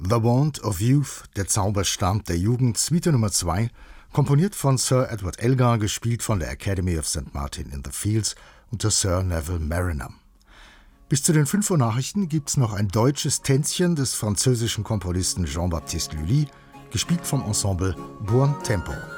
The Wand of Youth, der Zauberstab der Jugend, Suite Nummer 2, komponiert von Sir Edward Elgar, gespielt von der Academy of St. Martin in the Fields unter Sir Neville Marriner. Bis zu den 5 Uhr Nachrichten gibt's noch ein deutsches Tänzchen des französischen Komponisten Jean-Baptiste Lully, gespielt vom Ensemble Buon Tempo.